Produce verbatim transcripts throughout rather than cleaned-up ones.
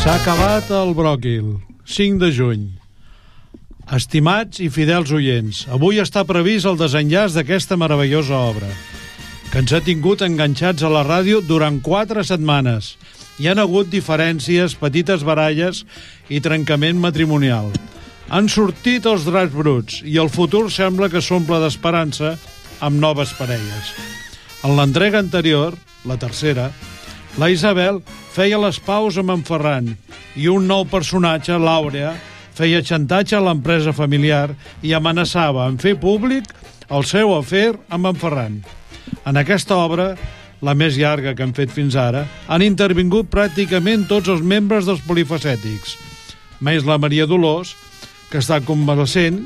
S'ha acabat el bròquil, cinc de juny. Estimats i fidels oients, avui està previst el desenllaç d'aquesta meravellosa obra, que ens ha tingut enganxats a la ràdio durant quatre setmanes. Hi han hagut diferències, petites baralles i trencament matrimonial. Han sortit els draps bruts i el futur sembla que s'omple d'esperança amb noves parelles. En l'entrega anterior, la tercera, la Isabel feia les paus amb en Ferran i un nou personatge, l'Àurea, feia xantatge a l'empresa familiar i amenaçava en fer públic el seu afer amb en Ferran. En aquesta obra, la més llarga que han fet fins ara, han intervingut pràcticament tots els membres dels polifacètics, més la Maria Dolors, que està convalescent,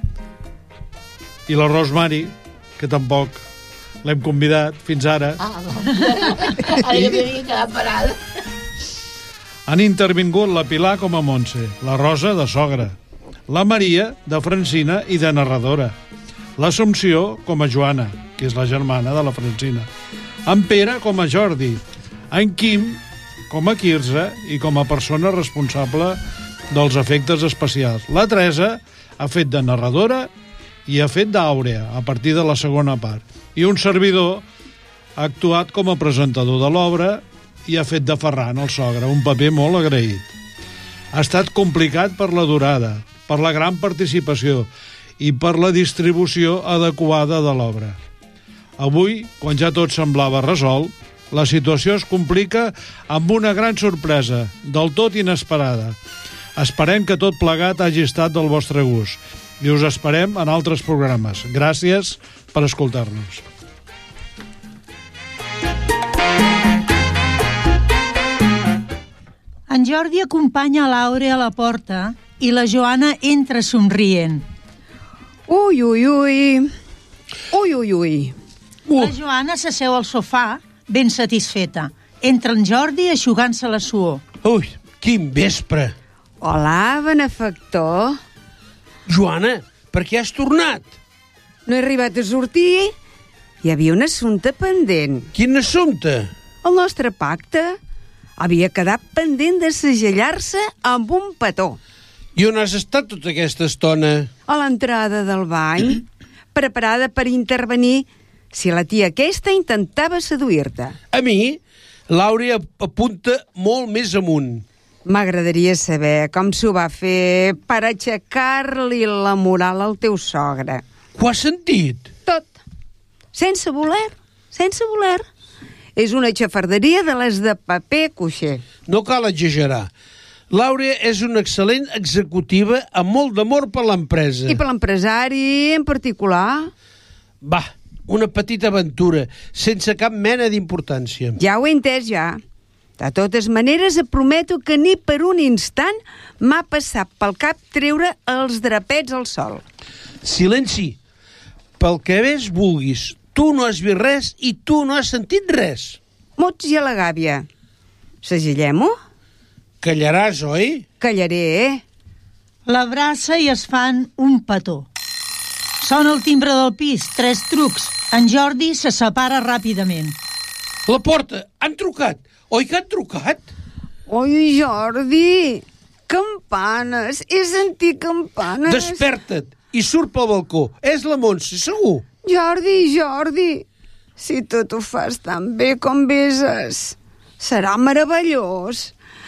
i la Rosemary, que tampoc l'hem convidat fins ara. Ah, no. Ara ja m'havia quedat parada. Han intervingut la Pilar com a Montse, la Rosa de sogra, la Maria de Francina i de narradora, l'Assumpció com a Joana, que és la germana de la Francina, en Pere com a Jordi, en Quim com a Quirze i com a persona responsable dels efectes especials. La Teresa ha fet de narradora i ha fet d'Àurea a partir de la segona part. I un servidor ha actuat com a presentador de l'obra i ha fet de Ferran, el sogre, un paper molt agraït. Ha estat complicat per la durada, per la gran participació i per la distribució adequada de l'obra. Avui, quan ja tot semblava resolt, la situació es complica amb una gran sorpresa, del tot inesperada. Esperem que tot plegat hagi estat del vostre gust i us esperem en altres programes. Gràcies per escoltar-nos. En Jordi acompanya l'Àurea a la porta i la Joana entra somrient. Ui, ui, ui. Ui, ui, ui. Uh. La Joana s'asseu al sofà, ben satisfeta. Entra en Jordi eixugant-se la suor. Ui, quin vespre. Hola, benefactor. Joana, per què has tornat? No he arribat a sortir. Hi havia un assumpte pendent. Quin assumpte? El nostre pacte havia quedat pendent de segellar-se amb un petó. I on has estat tota aquesta estona? A l'entrada del bany, preparada per intervenir si la tia aquesta intentava seduir-te. A mi, l'Àurea apunta molt més amunt. M'agradaria saber com s'ho va fer per aixecar-li la moral al teu sogre. Ho has sentit? Tot. Sense voler, sense voler. És una xafarderia de les de paper cuixer. No cal exagerar. L'Àurea és una excel·lent executiva amb molt d'amor per l'empresa. I per l'empresari en particular? Va, una petita aventura, sense cap mena d'importància. Ja ho he entès, ja. De totes maneres, et prometo que ni per un instant m'ha passat pel cap treure els drapets al sol. Silenci. Pel que més vulguis, tu no has vist res i tu no has sentit res. Mots i a la gàbia. Segellem-ho? Callaràs, oi? Callaré, eh? L'abraça i es fan un petó. Sona el timbre del pis, tres trucs. En Jordi se separa ràpidament. La porta, han trucat. Oi que han trucat? Oi, Jordi, campanes, he sentit campanes. Desperta't i surt pel balcó. És la Montse, segur. Jordi, Jordi, si tot ho fas tan bé com beses, serà meravellós.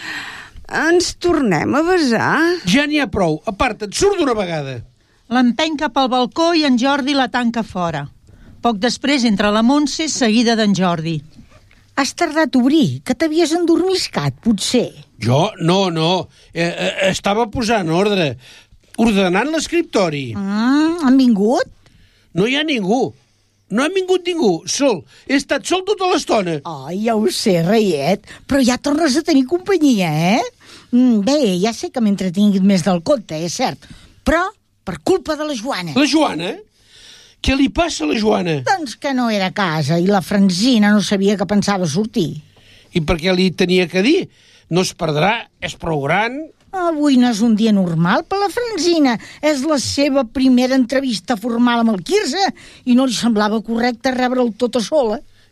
Ens tornem a besar? Ja n'hi ha prou. Aparta't, surt d'una vegada. L'empeny cap al balcó i en Jordi la tanca fora. Poc després entra la Montse, seguida d'en Jordi. Has tardat a obrir, que t'havies endormiscat, potser. Jo? No, no. Eh, eh, estava posant ordre, ordenant l'escriptori. Ah, han vingut? No hi ha ningú. No ha vingut ningú, sol. He estat sol tota l'estona. Ai, ja ho sé, reiet, però ja tornes a tenir companyia, eh? Mm, bé, ja sé que m'he entretingut més del compte, és cert, però per culpa de la Joana. La Joana? Què li passa a la Joana? Doncs que no era a casa i la Francina no sabia que pensava sortir. I per què li tenia que dir? No es perdrà, és prou gran. Avui no és un dia normal per la Francina. És la seva primera entrevista formal amb el Quirze i no li semblava correcte rebre'l tota sola.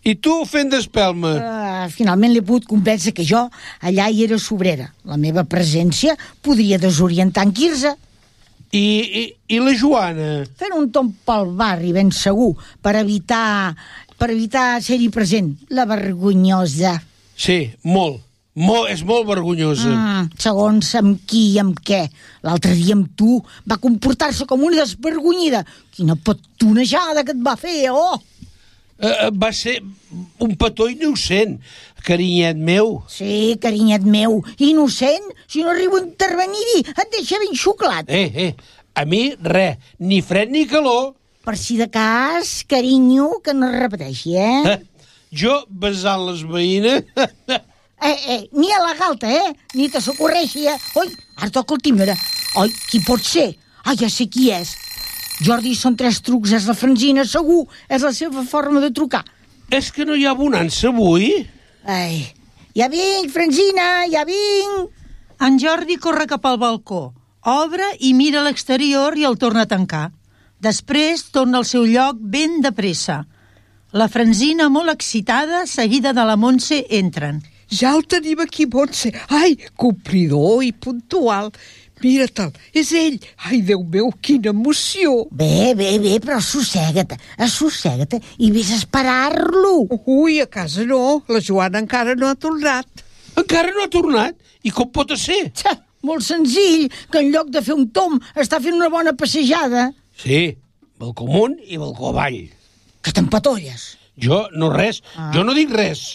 I tu fent d'espelma. Uh, finalment l'he pogut convèncer que jo allà hi era sobrera. La meva presència podria desorientar en Quirze. I, i, i la Joana? Fent un tomb pel barri ben segur per evitar, per evitar ser-hi present. La vergonyosa. Sí, molt. Molt, és molt vergonyosa. Mm, segons amb qui i amb què. L'altre dia amb tu va comportar-se com una desvergonyida. Quina petonejada que et va fer, oh! Uh, va ser un petó innocent, carinyet meu. Sí, carinyet meu, innocent. Si no arribo a intervenir-hi, et deixa ben xuclat. Eh, eh, a mi res, ni fred ni calor. Per si de cas, carinyo, que no es repeteixi, eh? Eh, jo besant les veïnes... Eh, eh, ni a la galta, eh? Ni te socorreixi, eh? Oi, ara toca el timbre. Oi, qui pot ser? Ah, ja sé qui és. Jordi, són tres trucs, és la Francina, segur. És la seva forma de trucar. És que no hi ha bonança avui? Ai, ja vinc, Francina, ja vinc. En Jordi corre cap al balcó, obre i mira a l'exterior i el torna a tancar. Després torna al seu lloc ben de pressa. La Francina, molt excitada, seguida de la Montse, entren. Ja el tenim aquí, Montse. Ai, complidor i puntual. Mira-te'l, és ell. Ai, Déu meu, quina emoció. Bé, bé, bé, però assossega't, assossega't i vés a esperar-lo. Ui, a casa no, la Joana encara no ha tornat. Encara no ha tornat? I com pot ser? Txa, molt senzill, que en lloc de fer un tomb està fent una bona passejada. Sí, balcó amunt i balcó avall. Que t'empatolles. Jo no res, ah. jo no dic res.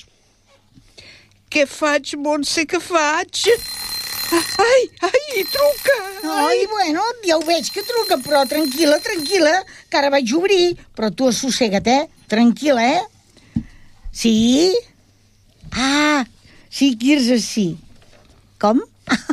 Què faig, Montse, què faig? Ai, ai, hi truca! Ai, bueno, ja ho veig que truca, però tranquil·la, tranquil·la, que ara vaig obrir. Però tu assossega't, eh? Tranquil·la, eh? Sí? Ah, sí, Quirze, sí. Com?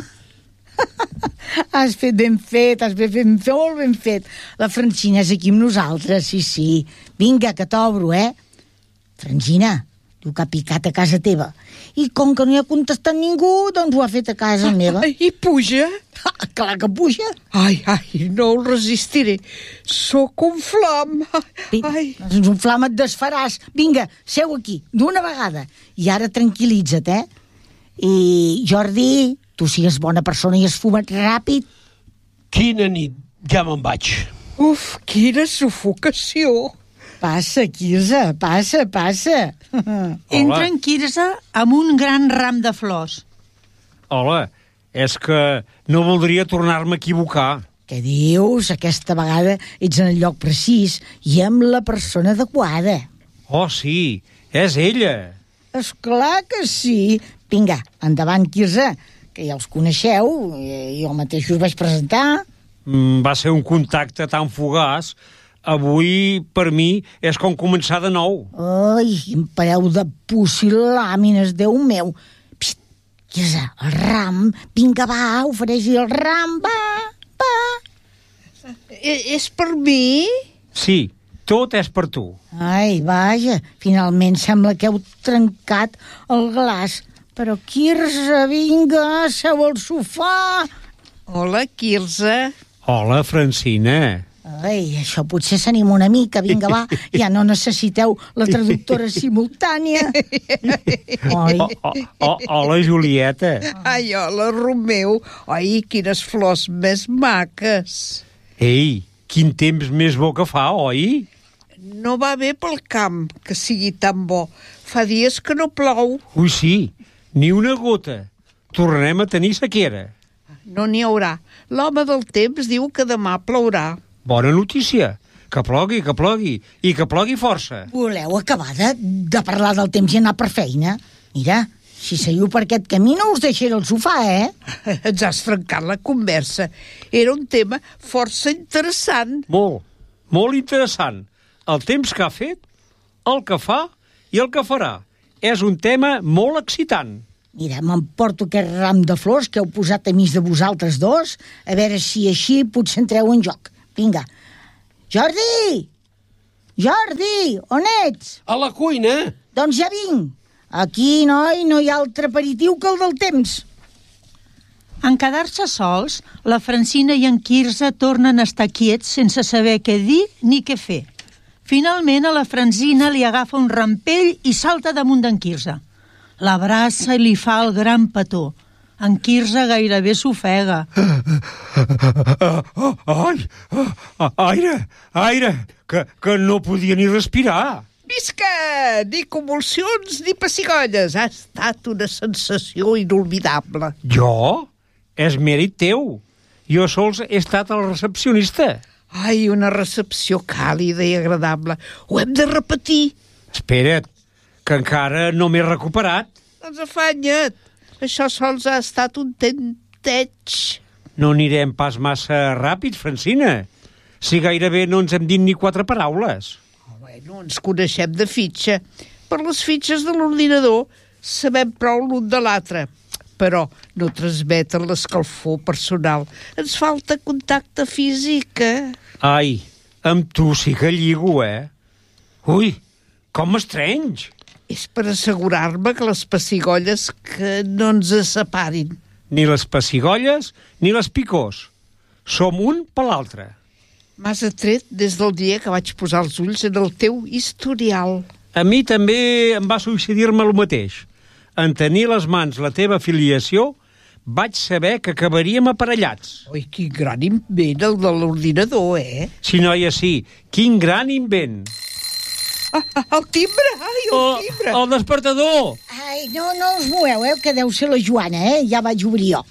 Has fet ben fet, has fet ben fet, molt ben fet. La Francina és aquí amb nosaltres, sí, sí. Vinga, que t'obro, eh? Francina, diu que ha picat a casa teva. I com que no hi ha contestat ningú, doncs ho ha fet a casa meva. Ai, i puja? Ah, clar que puja. Ai, ai, no el resistiré. Sóc un flam. Ai. Doncs un flam et desfaràs. Vinga, seu aquí, d'una vegada. I ara tranquil·litza't, eh? I, Jordi, tu sigues bona persona i esfuma't ràpid. Quina nit, ja me'n vaig. Uf, quina sufocació. Passa, Quirze, passa, passa. Entra en Quirze amb un gran ram de flors. Hola, és que no voldria tornar-me a equivocar. Què dius? Aquesta vegada ets en el lloc precís i amb la persona adequada. Oh, sí, és ella. Esclar que sí. Vinga, endavant, Quirze, que ja els coneixeu, i jo mateix us vaig presentar. Mm, va ser un contacte tan fugaç. Avui, per mi, és com començar de nou. Ai, quin pareu de pusil·làmines, Déu meu. Psst, Quirze, el ram, vinga, va, ofereix-hi el ram, va, va. E és per mi? Sí, tot és per tu. Ai, vaja, finalment sembla que heu trencat el glaç. Però, Quirze, vinga, seu al sofà. Hola, Quirze. Hola, Francina. Ai, això potser s'anima una mica. Vinga, va, ja no necessiteu la traductora simultània. Oi? Oh, oh, oh, hola, Julieta. Ai, hola, Romeu. Ai, quines flors més maques. Ei, quin temps més bo que fa, oi? No va bé pel camp que sigui tan bo. Fa dies que no plou. Ui, sí, ni una gota. Tornarem a tenir sequera. No n'hi haurà. L'home del temps diu que demà plourà. Bona notícia. Que plogui, que plogui. I que plogui força. Voleu acabar de, de parlar del temps i anar per feina? Mira, si seguiu per aquest camí no us deixaré al sofà, eh? Ens has trencat la conversa. Era un tema força interessant. Molt, molt interessant. El temps que ha fet, el que fa i el que farà. És un tema molt excitant. Mira, m'emporto aquest ram de flors que heu posat a mig de vosaltres dos, a veure si així potser entreu en joc. Vinga. Jordi! Jordi, on ets? A la cuina. Doncs ja vinc. Aquí, noi, no hi ha altre aperitiu que el del temps. En quedar-se sols, la Francina i en Quirze tornen a estar quiets sense saber què dir ni què fer. Finalment, a la Francina li agafa un rampell i salta damunt d'en Quirze. L'abraça i li fa el gran petó. En Quirze gairebé s'ofega. Ai, aire, aire, que, que no podia ni respirar. Visca! Ni convulsions ni pessigolles. Ha estat una sensació inolvidable. Jo? És mèrit teu. Jo sols he estat el recepcionista. Ai, una recepció càlida i agradable. Ho hem de repetir. Espera't, que encara no m'he recuperat. Doncs afanya't. Això sols ha estat un tenteig. No anirem pas massa ràpid, Francina. Si gairebé no ens hem dit ni quatre paraules. Oh, bueno, ens coneixem de fitxa. Per les fitxes de l'ordinador sabem prou l'un de l'altre. Però no transmeten l'escalfor personal. Ens falta contacte físic, eh? Ai, amb tu sí que lligo, eh? Ui, com m'estrenys. És per assegurar-me que les pessigolles que no ens separin. Ni les pessigolles ni les picors. Som un per l'altre. M'has atret des del dia que vaig posar els ulls en el teu historial. A mi també em va succeir-me el mateix. En tenir les mans la teva filiació, vaig saber que acabaríem aparellats. Oi, quin gran invent el de l'ordinador, eh? Si noia, sí, quin gran invent. Ah, ah, el timbre! Ai, el Oh, timbre! el despertador! Ai, no, no us moeu, eh, que deu ser la Joana, eh? Ja vaig obrir jo.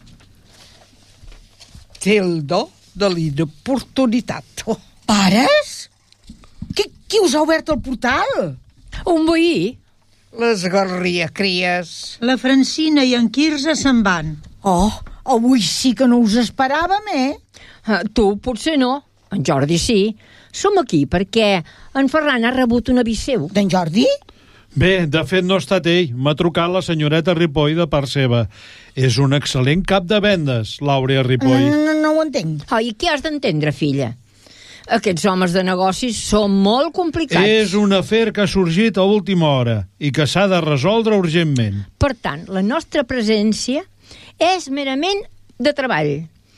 Té el do de l'inoportunitat. Oh. Pares? Qui, qui us ha obert el portal? Un veí. Les garria, cries. La Francina i en Quirze se'n van. Oh, avui sí que no us esperàvem, eh? Uh, tu potser no. En Jordi sí. Som aquí perquè en Ferran ha rebut un avís seu. D'en Jordi? Bé, de fet no ha estat ell. M'ha trucat la senyoreta Ripoll de part seva. És un excel·lent cap de vendes, l'Àurea Ripoll. No, no, no ho entenc. Oi, què has d'entendre, filla? Aquests homes de negocis són molt complicats. És un afer que ha sorgit a última hora i que s'ha de resoldre urgentment. Per tant, la nostra presència és merament de treball.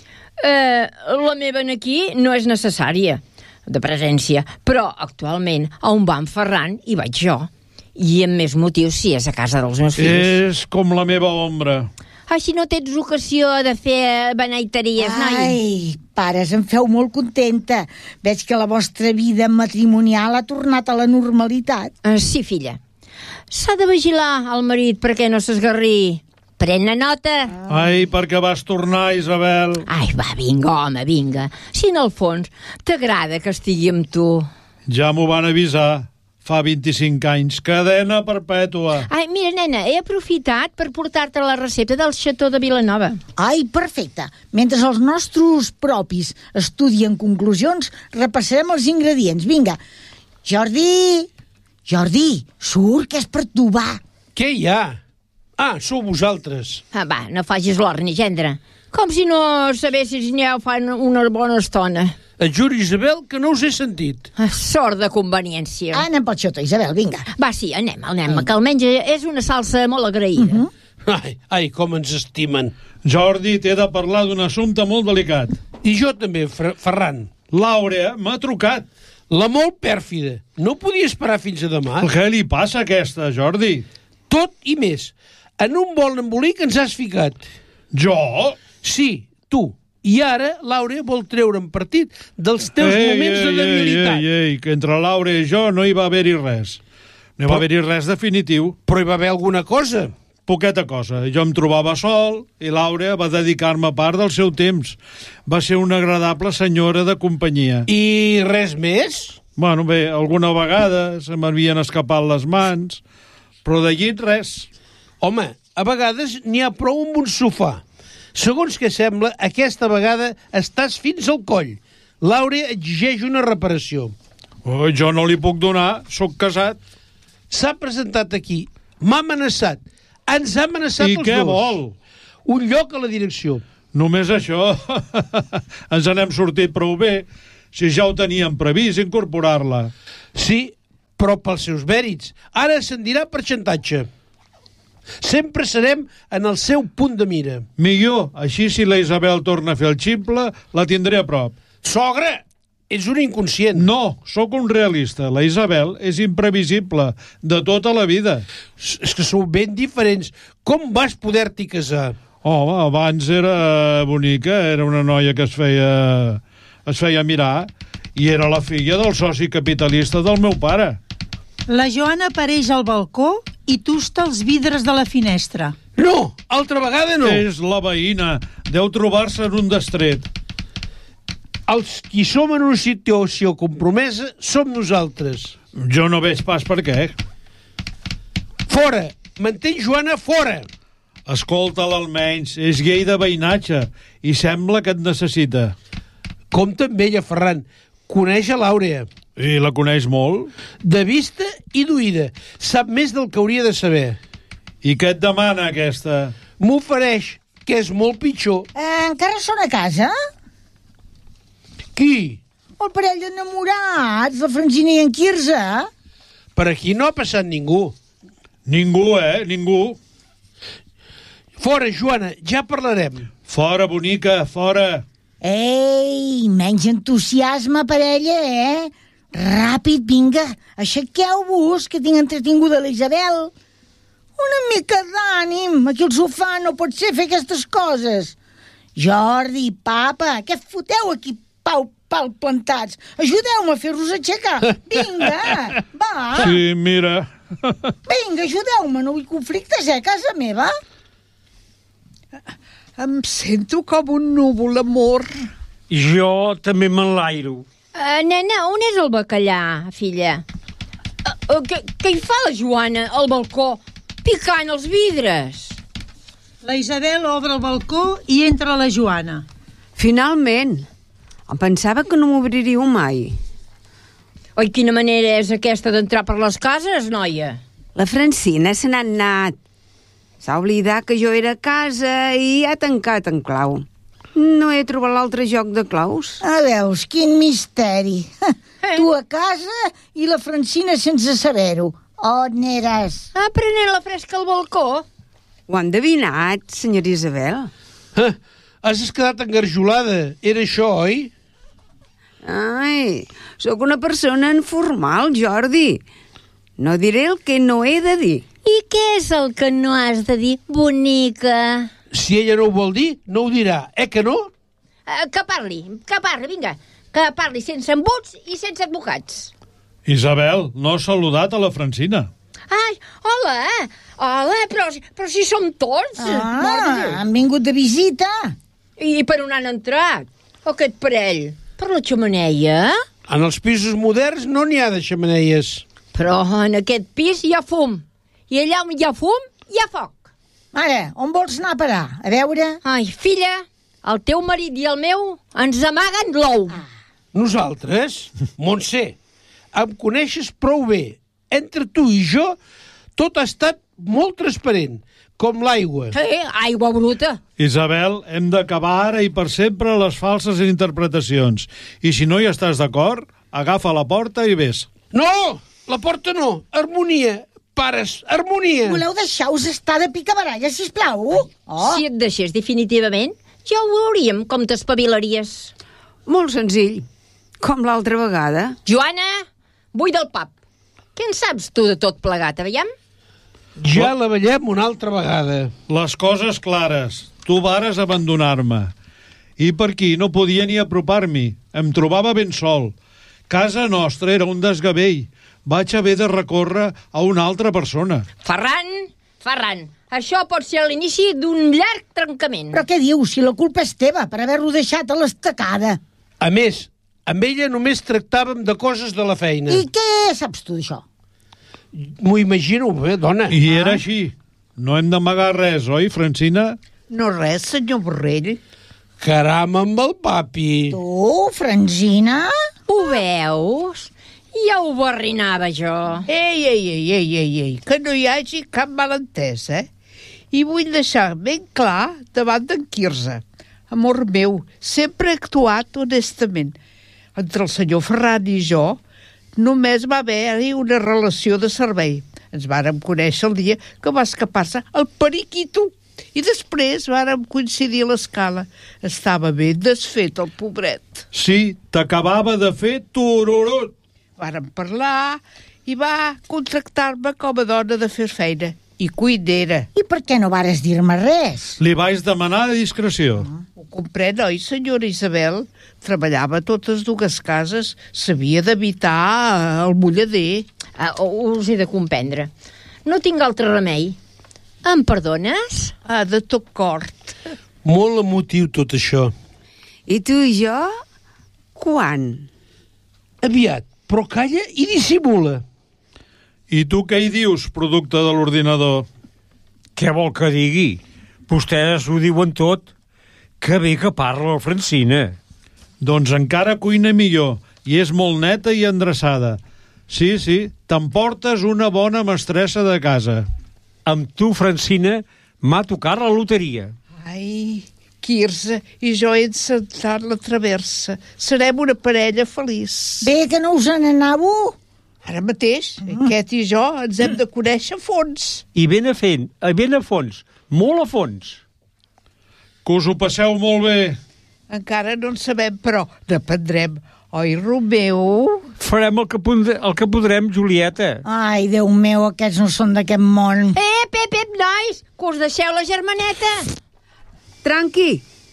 Eh, la meva aquí no és necessària, de presència, però actualment a on va en Ferran hi vaig jo. I amb més motius si és a casa dels meus fills. És com la meva ombra. Així no tens ocasió de fer beneiteries, noi. Ai, pares, em feu molt contenta. Veig que la vostra vida matrimonial ha tornat a la normalitat. Uh, sí, filla. S'ha de vigilar el marit perquè no s'esgarri. Pren-ne nota. Ai, perquè vas tornar, Isabel. Ai, va, vinga, home, vinga. Si en el fons t'agrada que estigui amb tu. Ja m'ho van avisar. Fa vint-i-cinc anys. Cadena perpètua. Ai, mira, nena, he aprofitat per portar-te la recepta del xató de Vilanova. Ai, perfecte. Mentre els nostres propis estudien conclusions, repassarem els ingredients. Vinga. Jordi! Jordi, surt, que és per tu, va. Què hi ha? Ah, sou vosaltres. Ah, va, no facis l'orni, gendre. Com si no sabessis ni ho fan una bona estona. Et juro, Isabel, que no us he sentit. Ah, sort de conveniència. Ah, anem pel xotó, Isabel, vinga. Va, sí, anem, anem, que almenys és una salsa molt agraïda. Uh -huh. Ai, ai, com ens estimen. Jordi, t'he de parlar d'un assumpte molt delicat. I jo també, Fer Ferran. L'Àurea m'ha trucat. La molt pèrfida. No podia esperar fins a demà. Què li passa a aquesta, Jordi? Tot i més. En un vol embolic ens has ficat. Jo? Sí, tu. I ara l'Àurea vol treure'n partit dels teus ei, moments ei, de debilitat. Ei, ei, ei, que entre L'Àurea i jo no hi va haver-hi res. No hi va haver-hi res definitiu. Però hi va haver alguna cosa. Poqueta cosa. Jo em trobava sol i L'Àurea va dedicar-me part del seu temps. Va ser una agradable senyora de companyia. I res més? Bueno, bé, alguna vegada se m'havien escapat les mans, però de llit res. Home, a vegades n'hi ha prou amb un sofà. Segons que sembla, aquesta vegada estàs fins al coll. L'Àurea exigeix una reparació. Oh, jo no li puc donar, sóc casat. S'ha presentat aquí, m'ha amenaçat, ens ha amenaçat I els què dos. vol? Un lloc a la direcció. Només això. Ens n'hem sortit prou bé. Si ja ho teníem previst, incorporar-la. Sí, però pels seus mèrits. Ara se'n dirà per xantatge. Sempre serem en el seu punt de mira. Millor, així si la Isabel torna a fer el ximple, la tindré a prop. Sogra! ets un inconscient. No, sóc un realista. La Isabel és imprevisible de tota la vida. És que sou ben diferents. Com vas poder-t'hi casar? Home, abans era bonica, era una noia que es feia, es feia mirar i era la filla del soci capitalista del meu pare. La Joana apareix al balcó i tusta els vidres de la finestra. No, altra vegada no. És la veïna. Deu trobar-se en un destret. Els qui som en una situació compromesa som nosaltres. Jo no veig pas per què. Fora! M'entens, Joana? Fora! Escolta'l almenys. És gay de veïnatge i sembla que et necessita. Compte amb ella, Ferran. Coneix a l'Àurea. I la coneix molt? De vista i d'oïda. Sap més del que hauria de saber. I què et demana, aquesta? M'ofereix, que és molt pitjor. Eh, encara són a casa? Qui? El parell d'enamorats, la Francina i en Quirze. Per aquí no ha passat ningú. Ningú, eh? Ningú. Fora, Joana, ja parlarem. Fora, bonica, fora. Ei, menys entusiasme per ella, eh? Ràpid, vinga, aixequeu-vos, que tinc entretinguda la Isabel. Una mica d'ànim, aquí al sofà no pot ser fer aquestes coses. Jordi, papa, què foteu aquí, pau, pal plantats? Ajudeu-me a fer-los aixecar. Vinga, va. Sí, mira. Vinga, ajudeu-me, no vull conflictes, eh, a casa meva. Em sento com un núvol, amor. Jo també m'enlairo. Uh, nena, on és el bacallà, filla? Uh, uh, què, què hi fa la Joana al balcó, picant els vidres? La Isabel obre el balcó i entra la Joana. Finalment. Em pensava que no m'obriríeu mai. Oi, quina manera és aquesta d'entrar per les cases, noia? La Francina se n'ha anat. S'ha oblidat que jo era a casa i ha tancat en clau. No he trobat l'altre joc de claus. A veus, quin misteri. Eh? Tu a casa i la Francina sense saber-ho. On eres? Ah, prenent la fresca al balcó. Ho han endevinat, senyora Isabel. Ah, has quedat engarjolada. Era això, oi? Ai, sóc una persona informal, Jordi. No diré el que no he de dir. I què és el que no has de dir, bonica? Si ella no ho vol dir, no ho dirà. Eh que no? Uh, que parli, que parli, vinga. Que parli sense embuts i sense advocats. Isabel, no has saludat a la Francina. Ai, hola, eh? Hola, però, però si som tots. Ah, han vingut de visita. I per on han entrat? Aquest parell? Per la xemeneia? En els pisos moderns no n'hi ha de xemeneies. Però en aquest pis hi ha fum. I allà on hi ha fum, hi ha foc. Mare, on vols anar a parar? A veure? Ai, filla, el teu marit i el meu ens amaguen l'ou. Ah. Nosaltres? Montse, em coneixes prou bé. Entre tu i jo, tot ha estat molt transparent, com l'aigua. Sí, aigua bruta. Isabel, hem d'acabar ara i per sempre les falses interpretacions. I si no hi estàs d'acord, agafa la porta i vés. No! La porta no! Harmonia! Pares, harmonia! Voleu deixar-vos estar de picabaralla, sisplau? Oh. Si et deixés definitivament, ja ho veuríem com t'espavilaries. Molt senzill, com l'altra vegada. Joana, buida el pap. Què en saps tu de tot plegat, aviam? Ja la veiem una altra vegada. Les coses clares. Tu vares abandonar-me. I per aquí no podia ni apropar-m'hi. Em trobava ben sol. Casa nostra era un desgavell. Vaig haver de recórrer a una altra persona. Ferran, Ferran, això pot ser l'inici d'un llarg trencament. Però què dius, si la culpa és teva per haver-lo deixat a l'estacada? A més, amb ella només tractàvem de coses de la feina. I què saps tu d'això? M'ho imagino bé, dona. I era així. No hem d'amagar res, oi, Francina? No res, senyor Borrell. Caram amb el papi. Tu, Francina? Ho veus? Ja ho barrinava jo. Ei, ei, ei, ei, ei, ei, que no hi hagi cap malentès, eh? I vull deixar ben clar davant d'en Quirze. Amor meu, sempre he actuat honestament. Entre el senyor Ferran i jo només va haver-hi una relació de servei. Ens vàrem conèixer el dia que va escapar-se el periquito. I després vàrem coincidir a l'escala. Estava ben desfet, el pobret. Sí, t'acabava de fer tururut. Vàrem parlar i va contractar-me com a dona de fer feina. I cuinera. I per què no vares dir-me res? Li vaig demanar de discreció. Ho comprèn, oi, senyora Isabel? Treballava a totes dues cases. S'havia d'evitar el mullader. Ah, us he de comprendre. No tinc altre remei. Em perdones? Ah, de tot cor. Molt emotiu tot això. I tu i jo? Quan? Aviat, però calla i dissimula. I tu què hi dius, producte de l'ordinador? Què vol que digui? Vostès ho diuen tot. Que bé que parla la Francina. Doncs encara cuina millor, i és molt neta i endreçada. Sí, sí, t'emportes una bona mestressa de casa. Amb tu, Francina, m'ha tocat la loteria. Ai, Quirze i jo he encertat la traversa. Serem una parella feliç. Bé que no us n'anàveu? Ara mateix, aquest i jo ens hem de conèixer a fons. I ben a, fent, ben a fons, molt a fons. Que us ho passeu molt bé. Encara no en sabem, però n'aprendrem. Oi, Romeu? Farem el que, el que podrem, Julieta. Ai, Déu meu, aquests no són d'aquest món. Ep, ep, ep, nois, que us deixeu la germaneta. Tranqui,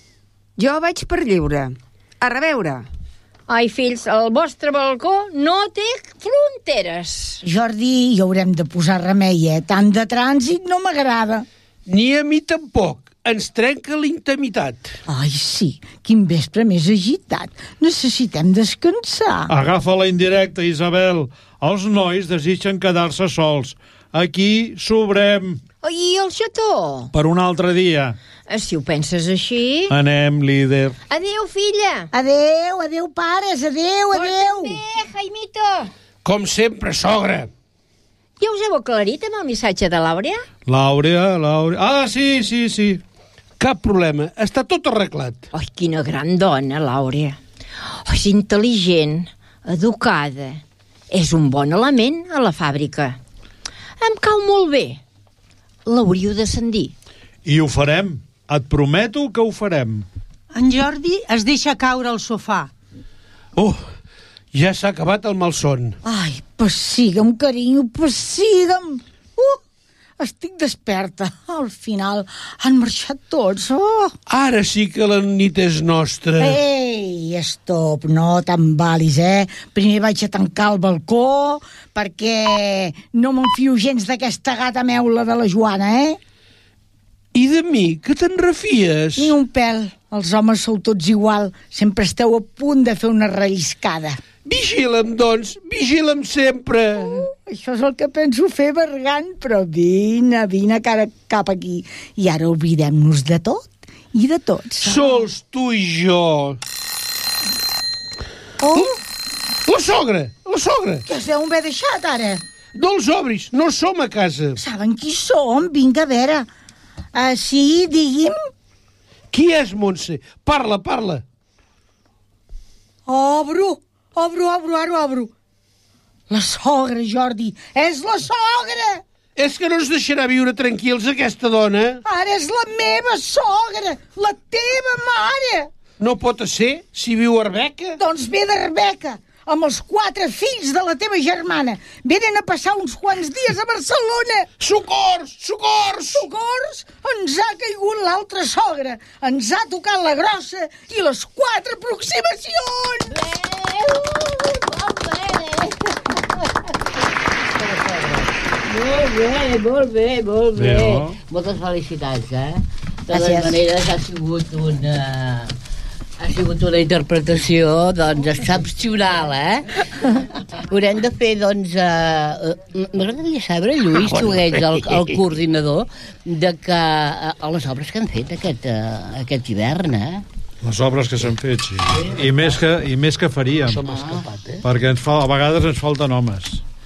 jo vaig per lliure. A reveure. Ai, fills, el vostre balcó no té fronteres. Jordi, hi haurem de posar remei, eh? Tant de trànsit no m'agrada. Ni a mi tampoc. Ens trenca la intimitat. Ai, sí, quin vespre més agitat. Necessitem descansar. Agafa la indirecta, Isabel. Els nois desitgen quedar-se sols. Aquí sobrem. I el xató? Per un altre dia. Si ho penses així... Anem, líder. Adéu, filla. Adéu, adéu, pares, adéu, adéu. Porta't bé, Jaimito. Com sempre, sogra. Ja us heu aclarit amb el missatge de l'Àurea? L'Àurea, l'Àurea... Ah, sí, sí, sí. Cap problema, està tot arreglat. Ai, quina gran dona, l'Àurea. Oh, és intel·ligent, educada. És un bon element a la fàbrica. Em cau molt bé. L'hauríeu de sentir. I ho farem. Et prometo que ho farem. En Jordi es deixa caure al sofà. Oh, ja s'ha acabat el malson. Ai, pessigue'm, carinyo, pessigue'm. Uh, estic desperta. Al final han marxat tots. Oh. Ara sí que la nit és nostra. Ei, stop, no t'embalis, eh? Primer vaig a tancar el balcó perquè no m'enfio gens d'aquesta gata meula de la Joana, eh? I de mi, que te'n refies? Ni un pèl. Els homes sou tots igual. Sempre esteu a punt de fer una relliscada. Vigila'm, doncs, vigila'm sempre. Uh, això és el que penso fer, Bergan, però vine, vine cara cap aquí. I ara oblidem-nos de tot i de tots. Sols tu i jo. Oh! La sogra, la sogra. Que us deuen haver deixat, ara? No els obris, no som a casa. Saben qui som? Vinga, a veure. Uh, sí, digui'm. Qui és, Montse? Parla, parla. Obro, obro, obro, ara obro. La sogra, Jordi, és la sogra! És que no ens deixarà viure tranquils aquesta dona? Ara és la meva sogra, la teva mare! No pot ser, si viu a Arbeca. Doncs ve d'Arbeca, amb els quatre fills de la teva germana. Venen a passar uns quants dies a Barcelona. Socors! Socors! Socors! Ens ha caigut l'altra sogra. Ens ha tocat la grossa i les quatre aproximacions. Molt bé, molt bé, molt bé. Bé, no? Moltes felicitats, eh? De Gràcies. totes maneres, ha sigut una... Ha sigut una interpretació, doncs, excepcional, eh? Haurem de fer, doncs... Uh, uh, M'agradaria saber, Lluís, tu ets el, el coordinador, de que uh, les obres que han fet aquest, uh, aquest hivern, eh? Les obres que s'han fet, sí. I més que, i més que faríem. Ah. Perquè ens fa, a vegades ens falten homes.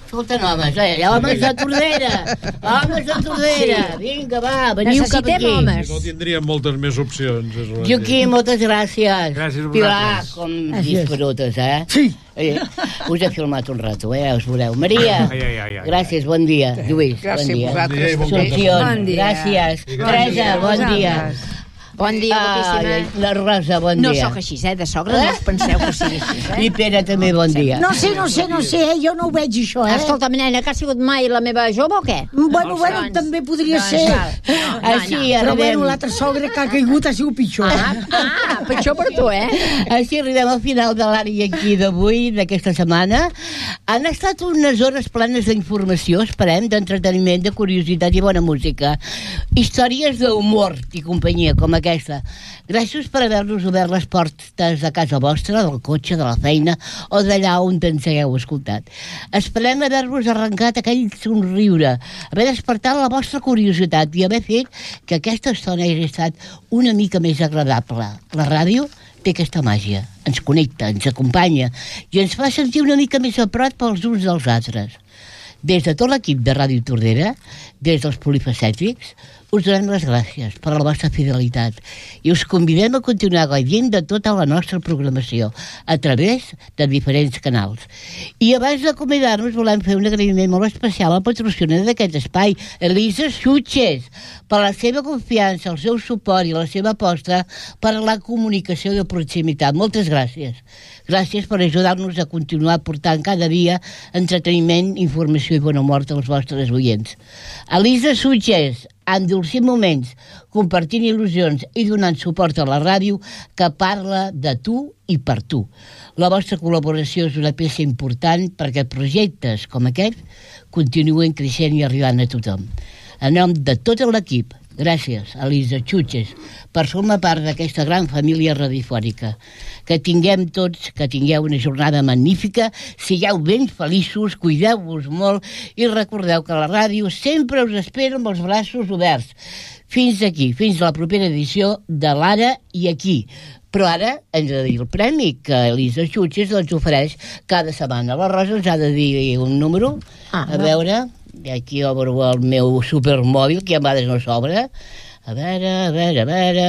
Escolta, homes, eh? Homes de Tordera! Homes de Tordera! Vinga, va, veniu cap aquí. Necessitem homes. Si no tindríem moltes més opcions. És la Joaquim, moltes gràcies. Gràcies a Pilar, vosaltres. com disfrutes, eh? Sí. Eh, us he filmat un rato, eh? Us veureu. Maria, Ai, ai, ai, ai. gràcies, bon dia. Lluís, Gràcies bon dia. a vosaltres. Assumpción, Bon dia. gràcies. Teresa, bon dia. Bon dia, guapíssima. Ai, la Rosa, bon No dia. sóc així, eh? De sogra no us penseu que sigui així, eh? I Pere també, bon dia. No sé, no sé, no sé, eh? Jo no ho veig, això, eh? Escolta'm, nena, que ha sigut mai la meva jove o què? Bueno, bueno, Doncs- també podria doncs ser. val. No, no, Així no. Però arribem, bueno, l'altra sogra que ha caigut ha sigut pitjor. Ah, ah, pitjor per tu, eh? així arribem al final de l'àrea aquí d'avui, d'aquesta setmana. Han estat unes hores plenes d'informació, esperem, d'entreteniment, de curiositat i bona música. Històries d'humor i companyia, com aquesta. Gràcies per haver-nos obert les portes de casa vostra, del cotxe, de la feina o d'allà on ens hagueu escoltat. Esperem haver-vos arrencat aquell somriure, haver despertat la vostra curiositat i haver fet que aquesta estona hagi estat una mica més agradable. La ràdio té aquesta màgia, ens connecta, ens acompanya i ens fa sentir una mica més a prop pels uns dels altres. Des de tot l'equip de Ràdio Tordera, des dels polifacètics, us donem les gràcies per la vostra fidelitat i us convidem a continuar gaudint de tota la nostra programació a través de diferents canals. I abans d'acomiadar-nos volem fer un agraïment molt especial al patrocinador d'aquest espai, Elisa Xutxes, per la seva confiança, el seu suport i la seva aposta per a la comunicació de proximitat. Moltes gràcies. Gràcies per ajudar-nos a continuar portant cada dia entreteniment, informació i bona mort als vostres oients. Elisa Xutxes, endolcint moments, compartint il·lusions i donant suport a la ràdio que parla de tu i per tu. La vostra col·laboració és una peça important perquè projectes com aquest continuen creixent i arribant a tothom. En nom de tot l'equip, gràcies a Elisa Xutxes per formar part d'aquesta gran família radiofònica. Que tinguem tots, que tingueu una jornada magnífica, sigueu ben feliços, cuideu-vos molt i recordeu que la ràdio sempre us espera amb els braços oberts. Fins aquí, fins a la propera edició de l'Ara i Aquí. Però ara ens ha de dir el premi que Elisa Xutxes ens ofereix cada setmana. La Rosa ens ha de dir un número. Ah, a veure, aquí obro el meu supermòbil, que a vegades no s'obre. A veure, a veure, a veure...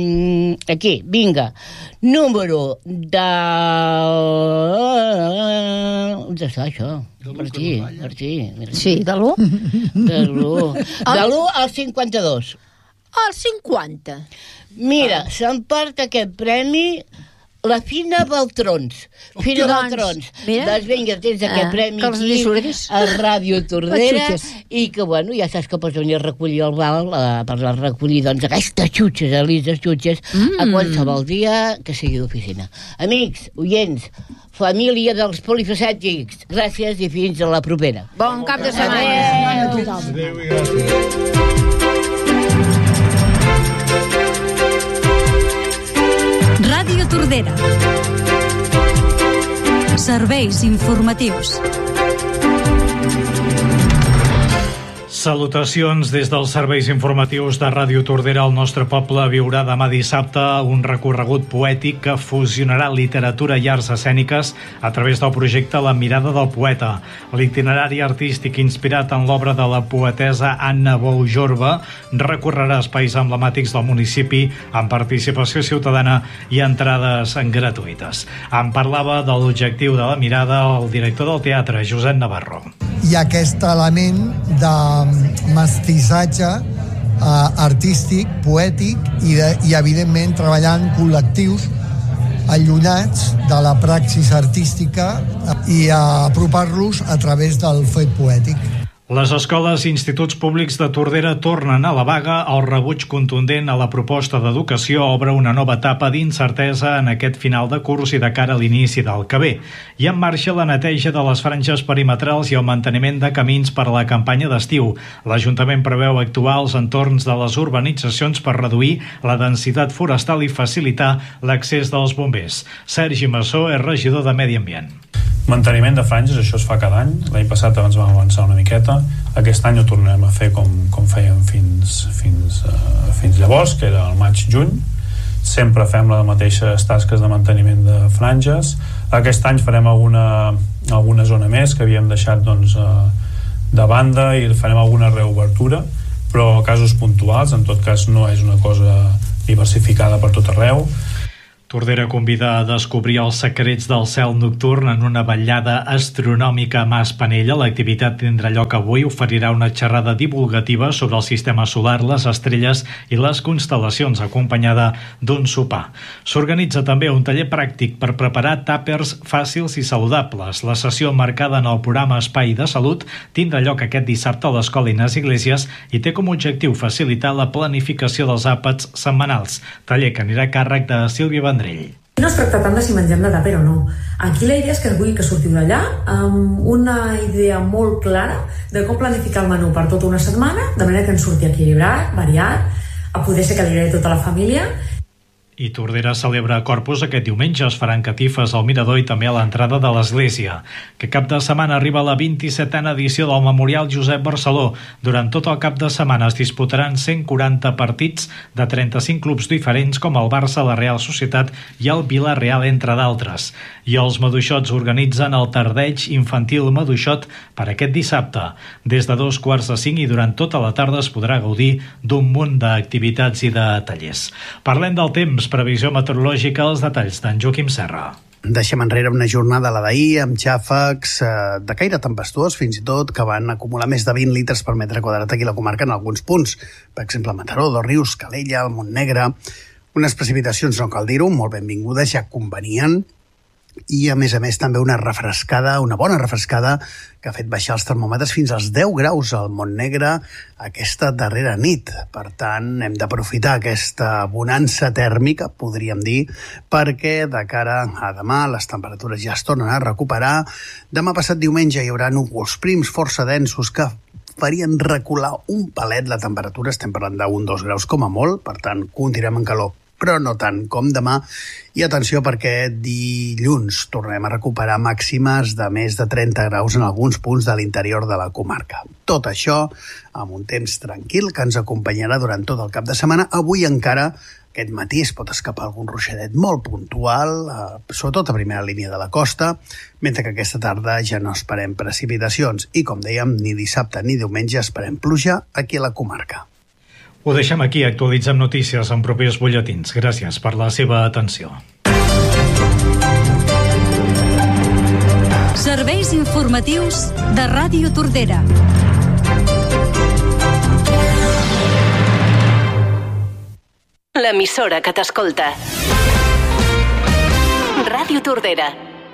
Aquí, vinga. Número de... On està això? Martí, Martí. Sí, de l'u? De l'u. De l'u al cinquanta-dos. Al cinquanta. Mira, s'emporta aquest premi la Fina Baltrons. Fina Doncs, Baltrons. mira. Doncs vinga, tens aquest Ah, premi que els aquí disfrutis. a Ràdio Tordera Les xutxes. i que, bueno, ja saps que pots venir a recollir el val eh, per la recollir, doncs, aquestes xutxes, Elises xutxes, mm. a qualsevol dia que sigui d'oficina. Amics, oients, família dels polifacètics, gràcies i fins a la propera. Bon cap de setmana. Adéu i gràcies. Ràdio Tordera. Serveis informatius. Salutacions des dels serveis informatius de Ràdio Tordera. El nostre poble viurà demà dissabte un recorregut poètic que fusionarà literatura i arts escèniques a través del projecte La mirada del poeta. L'itinerari artístic inspirat en l'obra de la poetessa Anna Bou Jorba recorrerà espais emblemàtics del municipi amb participació ciutadana i entrades gratuïtes. En parlava de l'objectiu de la mirada el director del teatre, Josep Navarro. Hi ha aquest element de mestissatge eh, artístic, poètic i, de, i evidentment treballant col·lectius allunyats de la praxis artística i apropar-los a través del fet poètic. Les escoles i instituts públics de Tordera tornen a la vaga. El rebuig contundent a la proposta d'educació obre una nova etapa d'incertesa en aquest final de curs i de cara a l'inici del que ve. I en marxa la neteja de les franges perimetrals i el manteniment de camins per a la campanya d'estiu. L'Ajuntament preveu actuar als entorns de les urbanitzacions per reduir la densitat forestal i facilitar l'accés dels bombers. Sergi Massó és regidor de Medi Ambient. Manteniment de franges, això es fa cada any. L'any passat ens vam avançar una miqueta. Aquest any ho tornarem a fer com, com fèiem fins, fins, uh, fins llavors, que era el maig-juny. Sempre fem les mateixes tasques de manteniment de franges. Aquest any farem alguna, alguna zona més que havíem deixat doncs, de banda, i farem alguna reobertura, però casos puntuals. En tot cas no és una cosa diversificada per tot arreu. Tordera convida a descobrir els secrets del cel nocturn en una vetllada astronòmica a Mas Panella. L'activitat tindrà lloc avui, oferirà una xerrada divulgativa sobre el sistema solar, les estrelles i les constel·lacions, acompanyada d'un sopar. S'organitza també un taller pràctic per preparar tàpers fàcils i saludables. La sessió marcada en el programa Espai de Salut tindrà lloc aquest dissabte a l'Escola Inés Iglesias i té com a objectiu facilitar la planificació dels àpats setmanals. Taller que anirà a càrrec de Sílvia Vendrell. No es tracta tant de si mengem de tàper o no. Aquí la idea és que vull que sortiu d'allà amb una idea molt clara de com planificar el menú per tota una setmana, de manera que ens surti equilibrat, variat, a poder ser que li agradi tota la família. I Tordera celebra Corpus aquest diumenge. Es faran catifes al mirador i també a l'entrada de l'església. Que cap de setmana arriba la vint-i-setena edició del Memorial Josep Barceló. Durant tot el cap de setmana es disputaran cent quaranta partits de trenta-cinc clubs diferents, com el Barça, la Real Societat i el Vila-real, entre d'altres. I els Maduixots organitzen el Tardeig Infantil Maduixot per aquest dissabte. Des de dos quarts de cinc i durant tota la tarda es podrà gaudir d'un munt d'activitats i de tallers. Parlem del temps. Previsió meteorològica, els detalls d'en Joaquim Serra. Deixem enrere una jornada, la d'ahir, amb xàfecs eh, de caire tempestuós, fins i tot, que van acumular més de vint litres per metre quadrat aquí a la comarca en alguns punts. Per exemple, Mataró, Dosrius, Calella, el Montnegre. Unes precipitacions, no cal dir-ho, molt benvingudes, ja convenien, i a més a més també una refrescada, una bona refrescada que ha fet baixar els termòmetres fins als deu graus al Montnegre aquesta darrera nit. Per tant, hem d'aprofitar aquesta bonança tèrmica, podríem dir, perquè de cara a demà les temperatures ja es tornen a recuperar. Demà passat diumenge hi haurà núvols prims força densos que farien recular un palet la temperatura, estem parlant d'un o dos graus com a molt, per tant, continuem en calor, però no tant com demà. I atenció, perquè dilluns tornem a recuperar màximes de més de trenta graus en alguns punts de l'interior de la comarca. Tot això amb un temps tranquil que ens acompanyarà durant tot el cap de setmana. Avui encara, aquest matí, es pot escapar algun ruixadet molt puntual, eh, sobretot a primera línia de la costa, mentre que aquesta tarda ja no esperem precipitacions. I, com dèiem, ni dissabte ni diumenge esperem pluja aquí a la comarca. Ho deixem aquí, actualitzem notícies en propers butlletins. Gràcies per la seva atenció. Serveis informatius de Ràdio Tordera. L'emissora que t'escolta. Ràdio Tordera.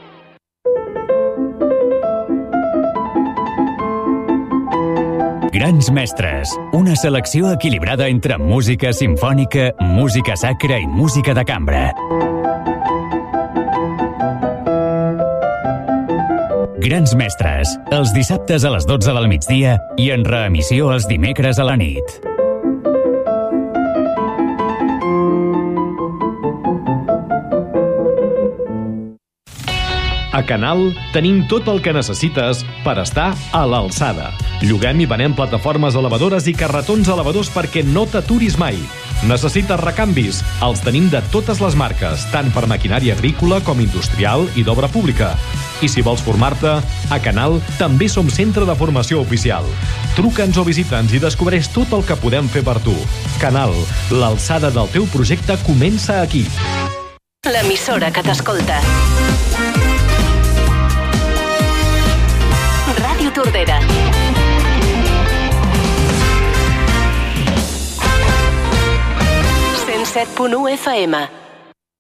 Grans mestres, una selecció equilibrada entre música simfònica, música sacra i música de cambra. Grans mestres, els dissabtes a les dotze del migdia i en reemissió els dimecres a la nit. A Canal tenim tot el que necessites per estar a l'alçada. Lloguem i venem plataformes elevadores i carretons elevadors perquè no t'aturis mai. Necessites recanvis? Els tenim de totes les marques, tant per maquinària agrícola com industrial i d'obra pública. I si vols formar-te, a Canal també som centre de formació oficial. Truca'ns o visita'ns i descobreix tot el que podem fer per tu. Canal, l'alçada del teu projecte comença aquí. L'emissora que t'escolta. Ràdio Tordera. cent set punt u F M.